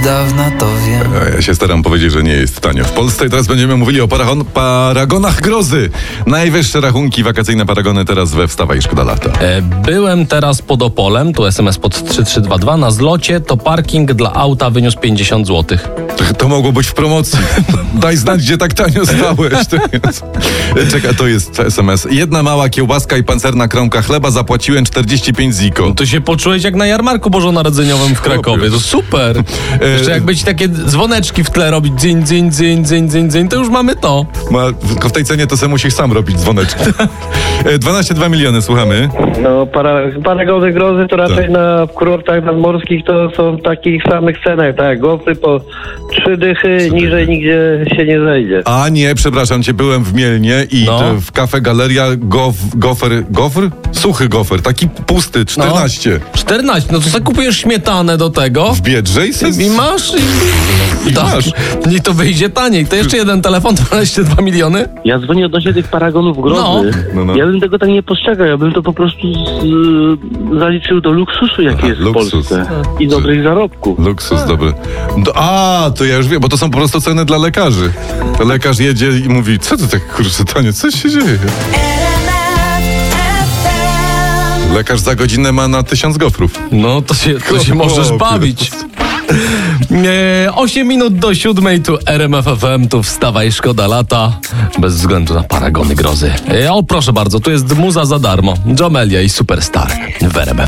dawna to wiem. Ja się staram powiedzieć, że nie jest tanio w Polsce i teraz będziemy mówili o paragonach grozy. Najwyższe rachunki wakacyjne paragony teraz we Wstawaj, szkoda lata. Byłem teraz pod Opolem, tu SMS pod 3322, na zlocie to parking dla auta wyniósł 50 zł. To mogło być w promocji. Daj znać, gdzie tak tanio stałeś. Czekaj, to jest SMS. Jedna mała kiełbaska i pancerna kromka chleba, zapłaciłem 45 ziko. To się poczułeś jak na jarmarku bożonarodzeniowym w Krakowie. To super. Jeszcze jak być takie dzwoneczki w tle robić, dzyń, dzyń, dzyń, dzyń, dzyń, dzyń, to już mamy to. Tylko w tej cenie to sobie musisz sam robić dzwoneczki. 12,2 miliony, słuchamy. No, paragony grozy to raczej na kurortach nadmorskich to są w takich samych cenach, tak, gofry po 3 dychy, niżej nigdzie się nie zejdzie. A nie, przepraszam cię, byłem w Mielnie i w Cafe Galeria gofr? Suchy gofer, taki pusty, 14. No, 14, no to sobie kupujesz śmietanę do tego. W Biedrze i masz. Masz. I to wyjdzie taniej. To jeszcze jeden telefon, 12,2 miliony. Ja dzwonię odnośnie tych paragonów grozy. No. Ja bym tego tak nie postrzegał, ja bym to po prostu zaliczył do luksusu, jaki jest luksus. w Polsce. I dobrych zarobków. Luksus, dobry. To ja już wiem, bo to są po prostu ceny dla lekarzy. Lekarz jedzie i mówi, co to tak, kurczę, tanie, co się dzieje? Lekarz za godzinę ma na 1000 gofrów. No, to się możesz bawić. 8 minut do 7, tu RMF FM, tu Wstawaj, szkoda lata. Bez względu na paragony grozy. O, proszę bardzo, tu jest muza za darmo. Jomelia i Superstar w RMF.